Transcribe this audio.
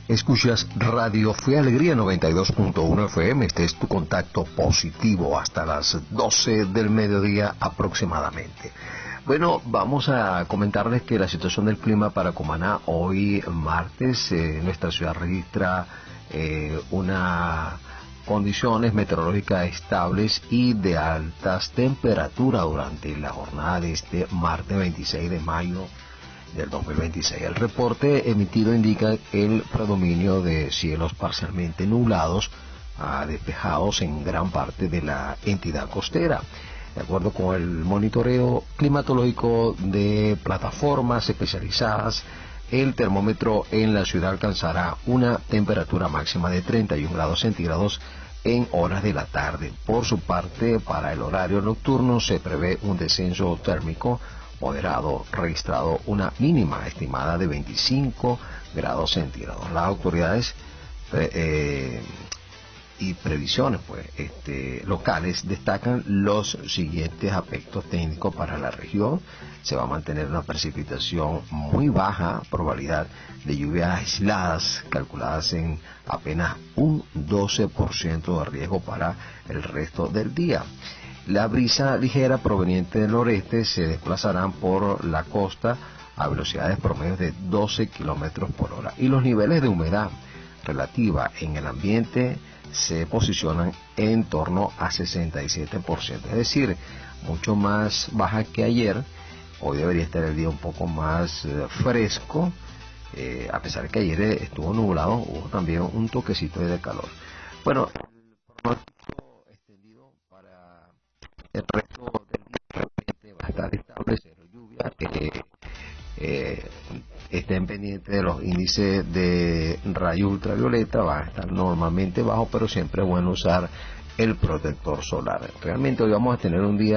Escuchas Radio Fe Alegría 92.1 FM. Este es tu contacto positivo hasta las 12 del mediodía aproximadamente. Bueno, vamos a comentarles que la situación del clima para Cumaná hoy martes, nuestra ciudad registra unas condiciones meteorológicas estables y de altas temperaturas durante la jornada de este martes 26 de mayo del 2026. El reporte emitido indica el predominio de cielos parcialmente nublados a despejados en gran parte de la entidad costera. De acuerdo con el monitoreo climatológico de plataformas especializadas, el termómetro en la ciudad alcanzará una temperatura máxima de 31 grados centígrados en horas de la tarde. Por su parte, para el horario nocturno se prevé un descenso térmico moderado, registrado una mínima estimada de 25 grados centígrados. Las autoridades y previsiones locales destacan los siguientes aspectos técnicos para la región. Se va a mantener una precipitación muy baja, probabilidad de lluvias aisladas calculadas en apenas un 12% de riesgo para el resto del día. La brisa ligera proveniente del noreste se desplazarán por la costa a velocidades promedios de 12 kilómetros por hora y los niveles de humedad relativa en el ambiente se posicionan en torno a 67%, es decir, mucho más baja que ayer. Hoy debería estar el día un poco más fresco, a pesar de que ayer estuvo nublado, hubo también un toquecito de calor. Bueno, el pronóstico extendido para el resto del día realmente va a estar estable, cero lluvia. Estén pendientes de los índices de rayo ultravioleta, va a estar normalmente bajo, pero siempre es bueno usar el protector solar. Realmente hoy vamos a tener un día